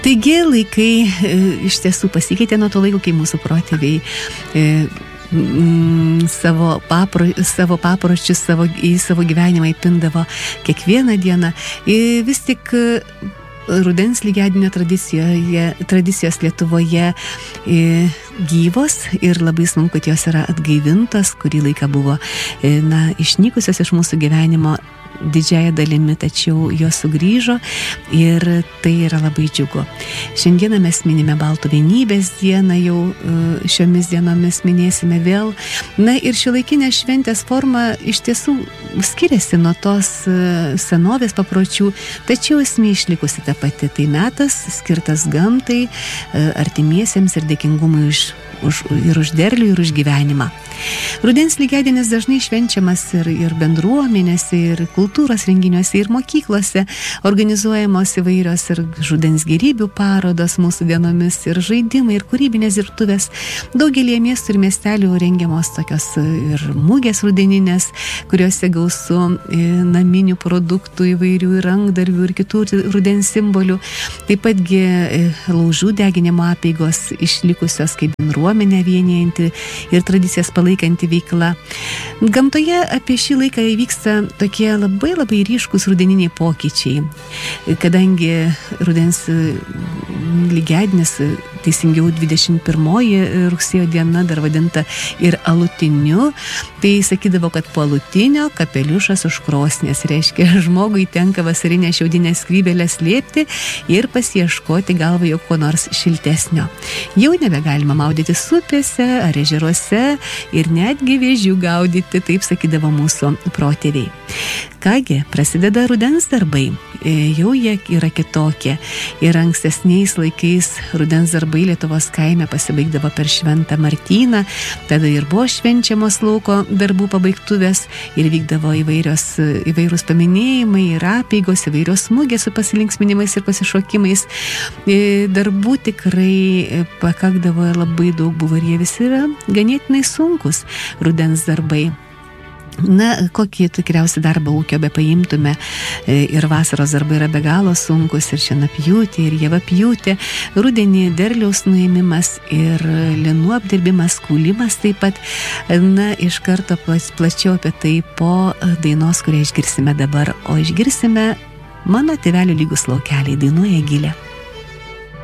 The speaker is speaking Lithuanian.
Taigi laikai iš tiesų pasikeitė nuo to laiko, kai mūsų protėviai savo papročius, į savo gyvenimą įpindavo kiekvieną dieną. Vis tik rudens lygiadienio tradicijos Lietuvoje gyvos ir labai smagu, kad jos yra atgaivintos, kurį laiką buvo išnykusios iš mūsų gyvenimo didžiąją dalimi, tačiau jos sugrįžo ir tai yra labai džiugu. Šiandieną mes minime Baltų vienybės dieną, jau šiomis dienomis minėsime vėl. Ir šiuolaikinė šventės forma iš tiesų skiriasi nuo tos senovės papročių, tačiau esmė išlikusi ta pati. Tai metas skirtas gamtai, artimiesiems ir dėkingumui už derlių ir už gyvenimą. Rudens lygiadienis dažnai švenčiamas ir bendruomenėse, ir kultūros renginiuose, ir mokyklose, organizuojamos įvairios ir rudens gėrybių parodos mūsų dienomis, ir žaidimai, ir kūrybinės dirbtuvės. Daugelį miestų ir miestelių rengiamos tokios ir mugės rudeninės, kuriuose gausu naminių produktų, įvairių ir rankdarbių, ir kitų rudens simbolių. Taip patgi laužų deginimo apeigos išlikusios kaip bendruomenė vienijanti ir tradicijas palaikanti veikla. Gamtoje apie šį laiką įvyksta tokie labai labai ryškus rudeniniai pokyčiai. Kadangi rudens lygiadienis, teisingiau 21 rugsėjo diena, dar vadinta ir alutiniu, tai sakydavo, kad po alutinio kapeliušas už krosnės. Reiškia, žmogui tenka vasarinę šiaudinę skrybėlę slėpti ir pasiieškoti galvą jau ko nors šiltesnio. Jau nebegalima maudytis upėse ar ežeruose ir netgi vėžių gaudyti, taip sakydavo mūsų protėviai. Kągi, prasideda rudens darbai, jau jie yra kitokie. Ir ankstesniais laikais rudens darbai Lietuvos kaime pasibaigdavo per Šventą Martyną, tada ir buvo švenčiamos lauko darbų pabaigtuvės ir vykdavo įvairūs paminėjimai ir apeigos, įvairios mugės su pasilinksminimais ir pasišokimais. Darbų tikrai pakakdavo labai daug, buvo ir jie visi yra ganėtinai sunkus rudens darbai. Kokį tikriausiai darbą ūkio be paimtume, ir vasaros darbai yra be galo sunkus, ir šienapjūtė, ir javapjūtė, rudenį derliaus nuėmimas ir linų apdirbimas, kūlimas taip pat. Iš karto plačiau apie tai po dainos, kurią išgirsime dabar, o išgirsime Mano tėvelio lygus laukeliai, dainuoja Gilė.